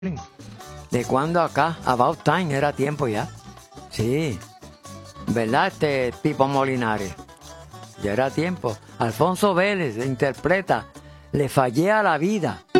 ¿De cuándo acá? About time, era tiempo ya. Sí. ¿Verdad, Pipo Molinares? Ya era tiempo. Alfonso Vélez interpreta Le fallé a la vida.